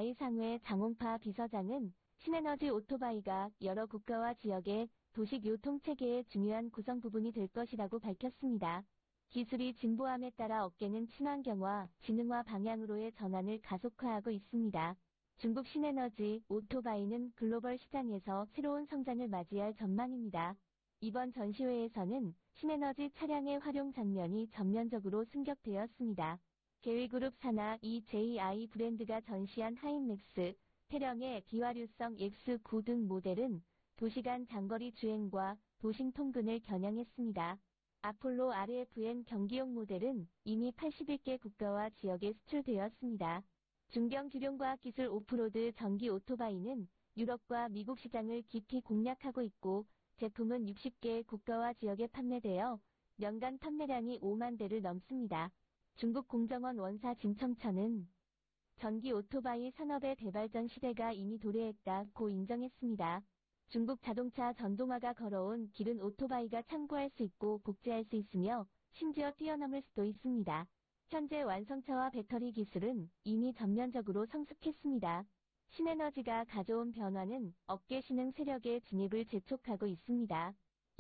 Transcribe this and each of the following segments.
바이상회 장홍파 비서장은 신에너지 오토바이가 여러 국가와 지역의 도시교통체계의 중요한 구성 부분이 될 것이라고 밝혔습니다. 기술이 진보함에 따라 업계는 친환경화, 지능화 방향으로의 전환을 가속화하고 있습니다. 중국 신에너지 오토바이는 글로벌 시장에서 새로운 성장을 맞이할 전망입니다. 이번 전시회에서는 신에너지 차량의 활용 장면이 전면적으로 승격되었습니다. 계위그룹 산하 EJI 브랜드가 전시한 하이맥스, 태령의 비활유성 X9 등 모델은 도시간 장거리 주행과 도심 통근을 겨냥했습니다. 아폴로 RFN 경기용 모델은 이미 81개 국가와 지역에 수출되었습니다. 중경 주룡과학기술 오프로드 전기 오토바이는 유럽과 미국 시장을 깊이 공략하고 있고 제품은 60개 국가와 지역에 판매되어 연간 판매량이 5만 대를 넘습니다. 중국 공정원 원사 진청천은 전기 오토바이 산업의 대발전 시대가 이미 도래했다고 인정했습니다. 중국 자동차 전동화가 걸어온 길은 오토바이가 참고할 수 있고 복제할 수 있으며 심지어 뛰어넘을 수도 있습니다. 현재 완성차와 배터리 기술은 이미 전면적으로 성숙했습니다. 신에너지가 가져온 변화는 업계 신흥 세력의 진입을 재촉하고 있습니다.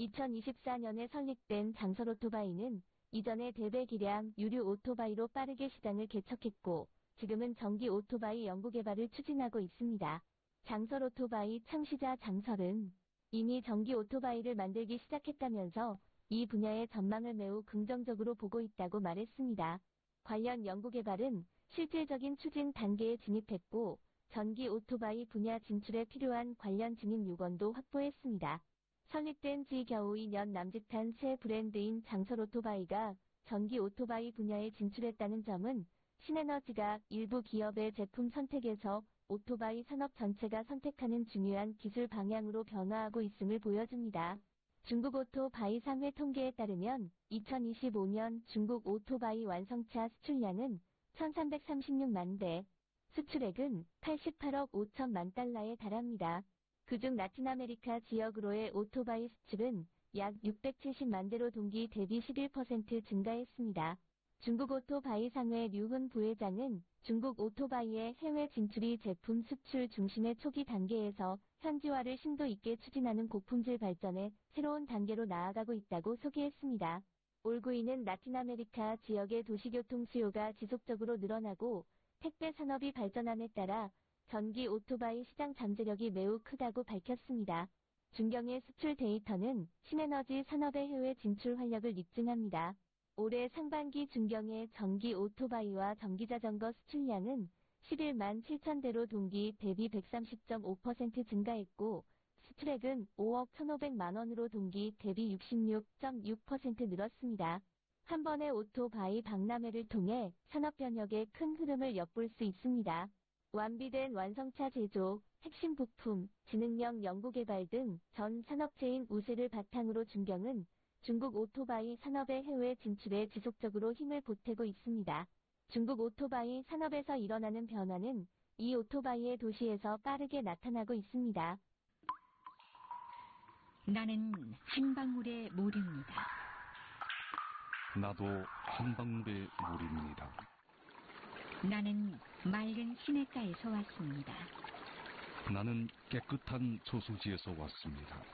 2024년에 설립된 장설 오토바이는 이전의 대배 기량 유류 오토바이로 빠르게 시장을 개척했고 지금은 전기 오토바이 연구개발을 추진하고 있습니다. 장설 오토바이 창시자 장설은 이미 전기 오토바이를 만들기 시작했다면서 이 분야의 전망을 매우 긍정적으로 보고 있다고 말했습니다. 관련 연구개발은 실질적인 추진 단계에 진입했고 전기 오토바이 분야 진출에 필요한 관련 진입 요건도 확보했습니다. 설립된 지 겨우 2년 남짓한 새 브랜드인 장설 오토바이가 전기 오토바이 분야에 진출했다는 점은 신에너지가 일부 기업의 제품 선택에서 오토바이 산업 전체가 선택하는 중요한 기술 방향으로 변화하고 있음을 보여줍니다. 중국 오토바이 상회 통계에 따르면 2025년 중국 오토바이 완성차 수출량은 1336만 대, 수출액은 88억 5천만 달러에 달합니다. 그중 라틴 아메리카 지역으로의 오토바이 수출은 약 670만 대로 동기 대비 11% 증가했습니다. 중국 오토바이 상회 류훈 부회장은 중국 오토바이의 해외 진출이 제품 수출 중심의 초기 단계에서 현지화를 심도 있게 추진하는 고품질 발전의 새로운 단계로 나아가고 있다고 소개했습니다. 올구이는 라틴 아메리카 지역의 도시교통 수요가 지속적으로 늘어나고 택배 산업이 발전함에 따라 전기 오토바이 시장 잠재력이 매우 크다고 밝혔습니다. 중경의 수출 데이터는 신에너지 산업의 해외 진출 활력을 입증합니다. 올해 상반기 중경의 전기 오토바이와 전기자전거 수출량은 11만 7천 대로 동기 대비 130.5% 증가했고 수출액은 5억 1,500만 원으로 동기 대비 66.6% 늘었습니다. 한 번의 오토바이 박람회를 통해 산업 변혁의 큰 흐름을 엿볼 수 있습니다. 완비된 완성차 제조, 핵심 부품, 지능형 연구개발 등 전 산업체인 우세를 바탕으로 중경은 중국 오토바이 산업의 해외 진출에 지속적으로 힘을 보태고 있습니다. 중국 오토바이 산업에서 일어나는 변화는 이 오토바이의 도시에서 빠르게 나타나고 있습니다. 나는 한 방울의 모류입니다. 나도 한 방울의 물입니다. 나는 맑은 시냇가에서 왔습니다. 나는 깨끗한 저수지에서 왔습니다.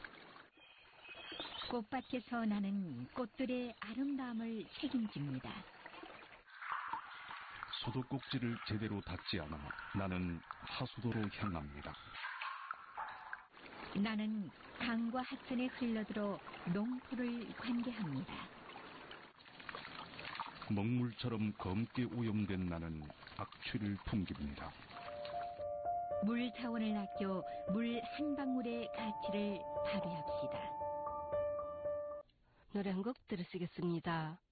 꽃밭에서 나는 꽃들의 아름다움을 책임집니다. 수도꼭지를 제대로 닫지 않아 나는 하수도로 향합니다. 나는 강과 하천에 흘러들어 농토를 관계합니다. 먹물처럼 검게 오염된 나는 악취를 풍깁니다. 물 자원을 아껴 물 한 방울의 가치를 발휘합시다. 노래 한 곡 들으시겠습니다.